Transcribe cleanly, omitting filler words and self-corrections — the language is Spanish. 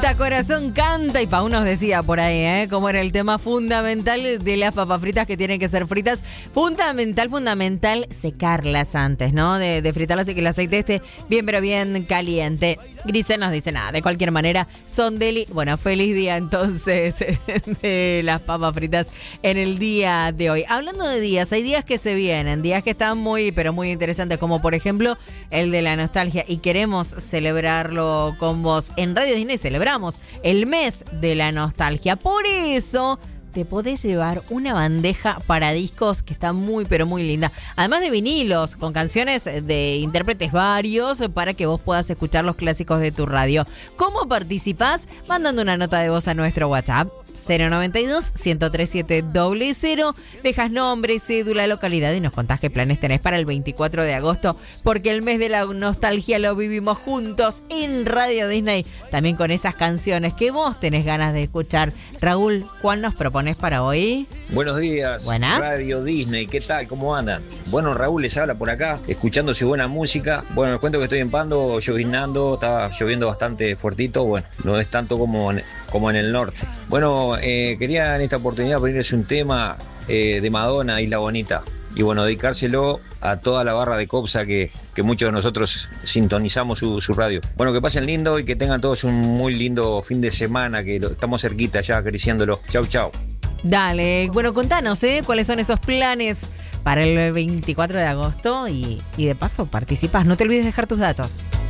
canta, corazón canta. Y Pau nos decía por ahí, cómo era el tema fundamental de las papas fritas que tienen que ser fritas. Fundamental secarlas antes, ¿no? De fritarlas y que el aceite esté bien, pero bien caliente. Grisel nos dice nada, de cualquier manera, son deli. Bueno, feliz día entonces de las papas fritas en el día de hoy. Hablando de días, hay días que se vienen, días que están muy, pero muy interesantes, como por ejemplo el de la nostalgia, y queremos celebrarlo con vos. En Radio Disney celebramos el mes de la nostalgia, por eso te podés llevar una bandeja para discos que está muy, pero muy linda. Además de vinilos con canciones de intérpretes varios para que vos puedas escuchar los clásicos de tu radio. ¿Cómo participás? Mandando una nota de voz a nuestro WhatsApp. 092-1037-00. Dejas nombre, cédula, localidad y nos contás qué planes tenés para el 24 de agosto, porque el mes de la nostalgia lo vivimos juntos en Radio Disney, también con esas canciones que vos tenés ganas de escuchar. Raúl, ¿cuál nos propones para hoy? Buenos días. Buenas. Radio Disney, ¿qué tal? ¿Cómo andan? Bueno, Raúl les habla por acá, escuchando su buena música. Bueno, les cuento que estoy en Pando, llovinando, está lloviendo bastante fuertito. Bueno, no es tanto como en el norte. Bueno, quería en esta oportunidad pedirles un tema de Madonna, Isla Bonita. Y bueno, dedicárselo a toda la barra de Copsa que muchos de nosotros sintonizamos su radio. Bueno, que pasen lindo y que tengan todos un muy lindo fin de semana, que estamos cerquita ya acariciándolo. Chau, chau. Dale, bueno, contanos, cuáles son esos planes para el 24 de agosto y de paso participás. No te olvides dejar tus datos.